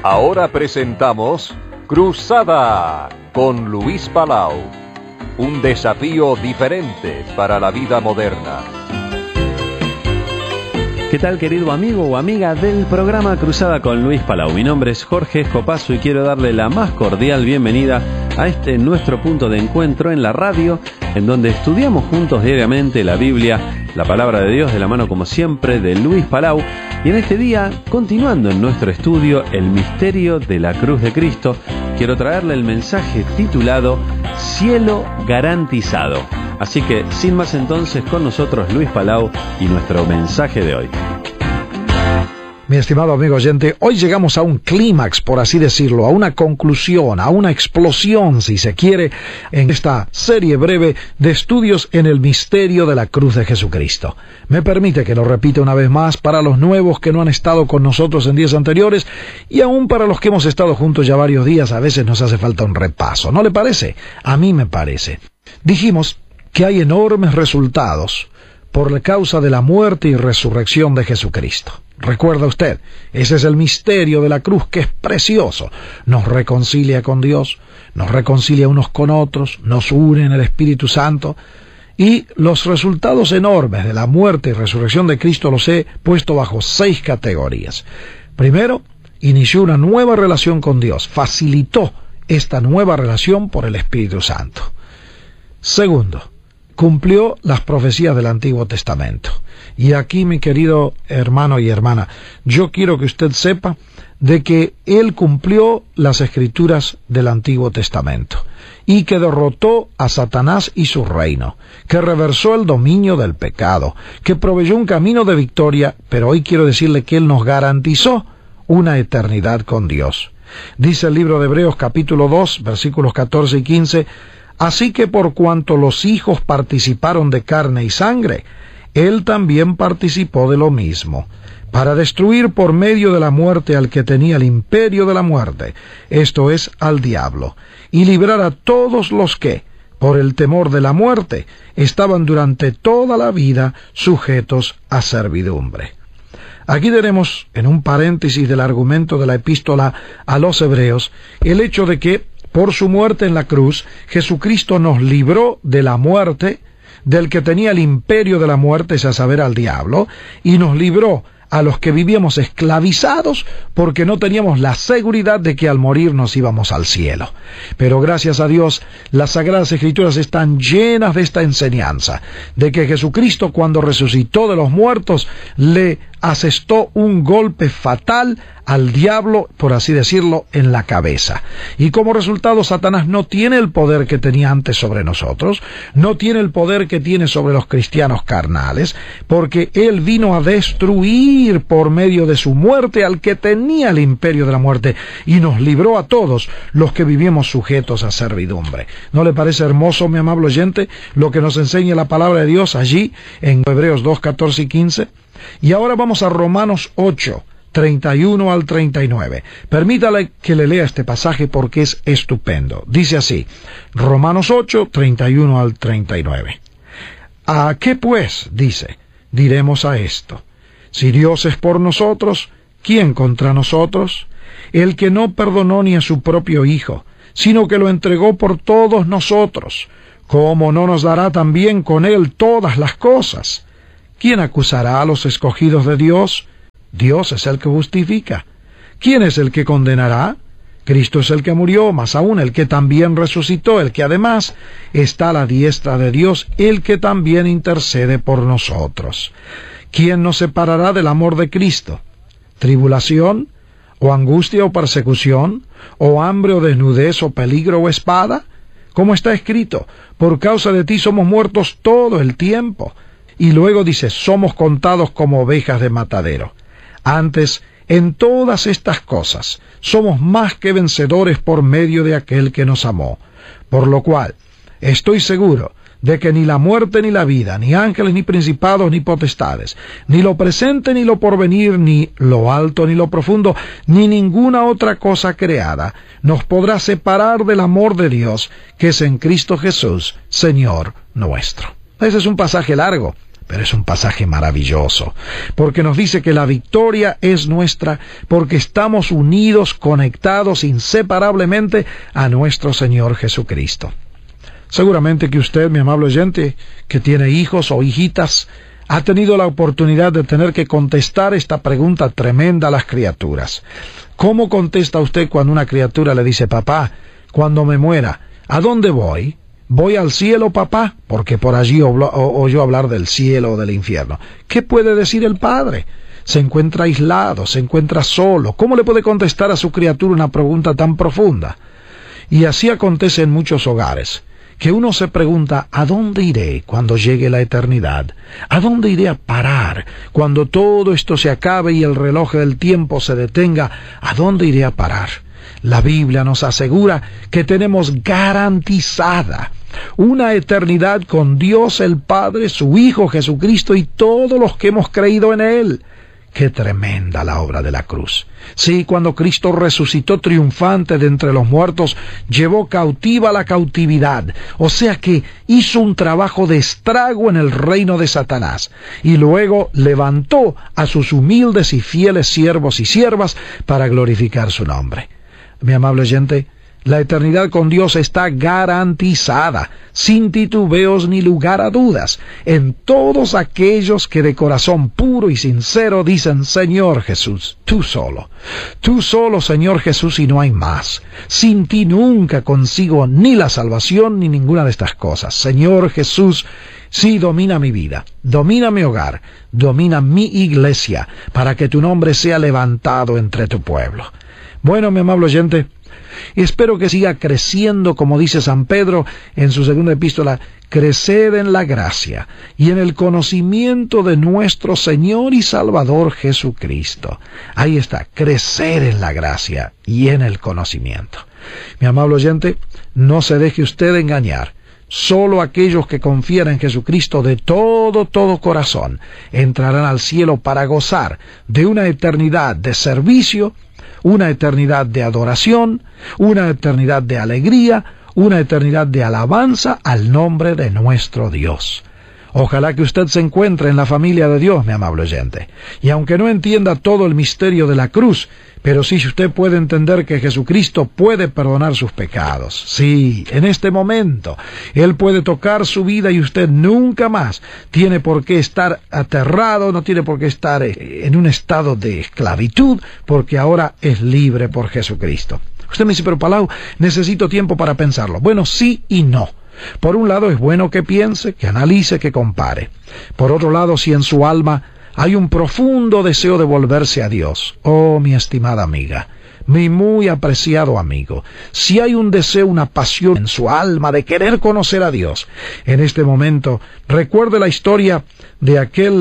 Ahora presentamos Cruzada con Luis Palau. Un desafío diferente para la vida moderna. ¿Qué tal, querido amigo o amiga del programa Cruzada con Luis Palau? Mi nombre es Jorge Escopazo y quiero darle la más cordial bienvenida a este nuestro punto de encuentro en la radio, en donde estudiamos juntos diariamente la Biblia, la palabra de Dios, de la mano como siempre de Luis Palau. Y en este día, continuando en nuestro estudio El misterio de la cruz de Cristo, quiero traerle el mensaje titulado Cielo garantizado. Así que, sin más entonces, con nosotros Luis Palau y nuestro mensaje de hoy. Mi estimado amigo oyente, hoy llegamos a un clímax, por así decirlo, a una conclusión, a una explosión, si se quiere, en esta serie breve de estudios en el misterio de la cruz de Jesucristo. Me permite que lo repita una vez más para los nuevos que no han estado con nosotros en días anteriores y aún para los que hemos estado juntos ya varios días. A veces nos hace falta un repaso, ¿no le parece? A mí me parece. Dijimos que hay enormes resultados por causa de la muerte y resurrección de Jesucristo. Recuerda usted, ese es el misterio de la cruz, que es precioso. Nos reconcilia con Dios, nos reconcilia unos con otros, nos une en el Espíritu Santo, y los resultados enormes de la muerte y resurrección de Cristo los he puesto bajo 6 categorías. Primero, inició una nueva relación con Dios, facilitó esta nueva relación por el Espíritu Santo. Segundo, cumplió las profecías del Antiguo Testamento. Y aquí, mi querido hermano y hermana, yo quiero que usted sepa de que Él cumplió las Escrituras del Antiguo Testamento y que derrotó a Satanás y su reino, que reversó el dominio del pecado, que proveyó un camino de victoria, pero hoy quiero decirle que Él nos garantizó una eternidad con Dios. Dice el libro de Hebreos capítulo 2, versículos 14 y 15, así que por cuanto los hijos participaron de carne y sangre, Él también participó de lo mismo, para destruir por medio de la muerte al que tenía el imperio de la muerte, esto es, al diablo, y librar a todos los que, por el temor de la muerte, estaban durante toda la vida sujetos a servidumbre. Aquí tenemos, en un paréntesis del argumento de la epístola a los Hebreos, el hecho de que, por su muerte en la cruz, Jesucristo nos libró de la muerte, del que tenía el imperio de la muerte, es a saber, al diablo, y nos libró a los que vivíamos esclavizados porque no teníamos la seguridad de que al morir nos íbamos al cielo. Pero gracias a Dios, las Sagradas Escrituras están llenas de esta enseñanza, de que Jesucristo, cuando resucitó de los muertos, le asestó un golpe fatal al diablo, por así decirlo, en la cabeza. Y como resultado, Satanás no tiene el poder que tenía antes sobre nosotros, no tiene el poder que tiene sobre los cristianos carnales, porque Él vino a destruir por medio de su muerte al que tenía el imperio de la muerte, y nos libró a todos los que vivíamos sujetos a servidumbre. ¿No le parece hermoso, mi amable oyente, lo que nos enseña la palabra de Dios allí en Hebreos 2, 14 y 15? Y ahora vamos a Romanos 8, 31 al 39. Permítale que le lea este pasaje porque es estupendo. Dice así, Romanos 8, 31 al 39. ¿A qué pues, dice, diremos a esto? Si Dios es por nosotros, ¿quién contra nosotros? El que no perdonó ni a su propio Hijo, sino que lo entregó por todos nosotros, ¿cómo no nos dará también con Él todas las cosas? ¿Quién acusará a los escogidos de Dios? Dios es el que justifica. ¿Quién es el que condenará? Cristo es el que murió, más aún el que también resucitó, el que además está a la diestra de Dios, el que también intercede por nosotros. ¿Quién nos separará del amor de Cristo? ¿Tribulación, o angustia, o persecución, o hambre, o desnudez, o peligro, o espada? Como está escrito, por causa de ti somos muertos todo el tiempo. Y luego dice, somos contados como ovejas de matadero. Antes, en todas estas cosas, somos más que vencedores por medio de aquel que nos amó. Por lo cual, estoy seguro de que ni la muerte ni la vida, ni ángeles ni principados ni potestades, ni lo presente ni lo porvenir, ni lo alto ni lo profundo, ni ninguna otra cosa creada, nos podrá separar del amor de Dios, que es en Cristo Jesús, Señor nuestro. Ese es un pasaje largo, Pero es un pasaje maravilloso, porque nos dice que la victoria es nuestra, porque estamos unidos, conectados inseparablemente a nuestro Señor Jesucristo. Seguramente que usted, mi amable oyente, que tiene hijos o hijitas, ha tenido la oportunidad de tener que contestar esta pregunta tremenda a las criaturas. ¿Cómo contesta usted cuando una criatura le dice: papá, cuando me muera, ¿a dónde voy? ¿Voy al cielo, papá? Porque por allí oyó hablar del cielo o del infierno. ¿Qué puede decir el padre? Se encuentra aislado, se encuentra solo. ¿Cómo le puede contestar a su criatura una pregunta tan profunda? Y así acontece en muchos hogares, que uno se pregunta: ¿a dónde iré cuando llegue la eternidad? ¿A dónde iré a parar cuando todo esto se acabe y el reloj del tiempo se detenga? ¿A dónde iré a parar? La Biblia nos asegura que tenemos garantizada una eternidad con Dios el Padre, su Hijo Jesucristo y todos los que hemos creído en Él. ¡Qué tremenda la obra de la cruz! Sí, cuando Cristo resucitó triunfante de entre los muertos, llevó cautiva la cautividad, o sea que hizo un trabajo de estrago en el reino de Satanás, y luego levantó a sus humildes y fieles siervos y siervas para glorificar su nombre. Mi amable oyente, la eternidad con Dios está garantizada, sin titubeos ni lugar a dudas, en todos aquellos que de corazón puro y sincero dicen: Señor Jesús, tú solo, Señor Jesús, y no hay más. Sin ti nunca consigo ni la salvación ni ninguna de estas cosas. Señor Jesús, sí, domina mi vida, domina mi hogar, domina mi iglesia, para que tu nombre sea levantado entre tu pueblo. Bueno, mi amable oyente, y espero que siga creciendo, como dice San Pedro en su segunda epístola: creced en la gracia y en el conocimiento de nuestro Señor y Salvador Jesucristo. Ahí está, crecer en la gracia y en el conocimiento. Mi amable oyente, no se deje usted engañar. Solo aquellos que confían en Jesucristo de todo corazón entrarán al cielo para gozar de una eternidad de servicio, una eternidad de adoración, una eternidad de alegría, una eternidad de alabanza al nombre de nuestro Dios. Ojalá que usted se encuentre en la familia de Dios, mi amable oyente. Y aunque no entienda todo el misterio de la cruz, pero sí usted puede entender que Jesucristo puede perdonar sus pecados. Sí, en este momento Él puede tocar su vida y usted nunca más tiene por qué estar aterrado, no tiene por qué estar en un estado de esclavitud, porque ahora es libre por Jesucristo. Usted me dice: pero Palau, necesito tiempo para pensarlo. Bueno, sí y no. Por un lado, es bueno que piense, que analice, que compare. Por otro lado, si en su alma hay un profundo deseo de volverse a Dios, oh, mi estimada amiga, mi muy apreciado amigo, si hay un deseo, una pasión en su alma de querer conocer a Dios, en este momento recuerde la historia de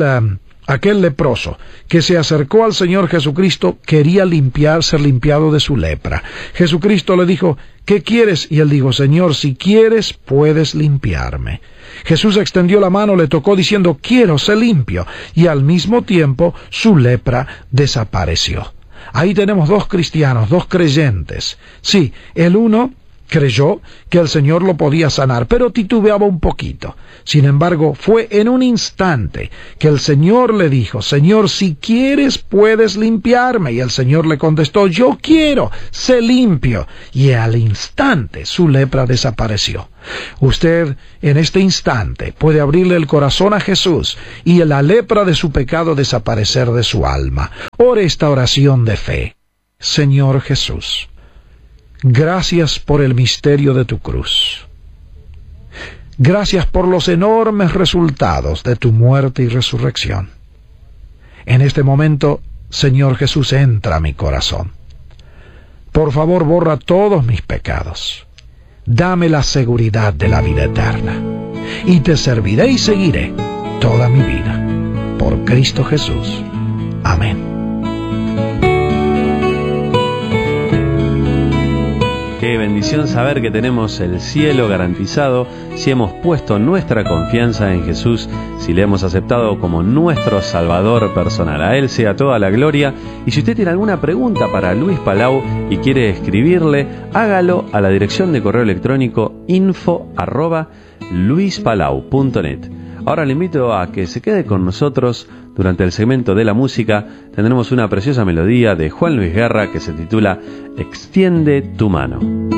aquel leproso que se acercó al Señor Jesucristo, quería ser limpiado de su lepra. Jesucristo le dijo: ¿qué quieres? Y él dijo: Señor, si quieres, puedes limpiarme. Jesús extendió la mano, le tocó diciendo: quiero, sé limpio. Y al mismo tiempo su lepra desapareció. Ahí tenemos dos cristianos, dos creyentes. Sí, el uno creyó que el Señor lo podía sanar, pero titubeaba un poquito. Sin embargo, fue en un instante que el Señor le dijo: Señor, si quieres, puedes limpiarme. Y el Señor le contestó: yo quiero, sé limpio. Y al instante su lepra desapareció. Usted en este instante puede abrirle el corazón a Jesús y la lepra de su pecado desaparecer de su alma. Ore esta oración de fe: Señor Jesús, gracias por el misterio de tu cruz. Gracias por los enormes resultados de tu muerte y resurrección. En este momento, Señor Jesús, entra a mi corazón. Por favor, borra todos mis pecados. Dame la seguridad de la vida eterna. Y te serviré y seguiré toda mi vida. Por Cristo Jesús. Amén. Qué bendición saber que tenemos el cielo garantizado si hemos puesto nuestra confianza en Jesús, si le hemos aceptado como nuestro Salvador personal. A Él sea toda la gloria. Y si usted tiene alguna pregunta para Luis Palau y quiere escribirle, hágalo a la dirección de correo electrónico info@luispalau.net. Ahora le invito a que se quede con nosotros. Durante el segmento de la música tendremos una preciosa melodía de Juan Luis Guerra que se titula Extiende tu mano.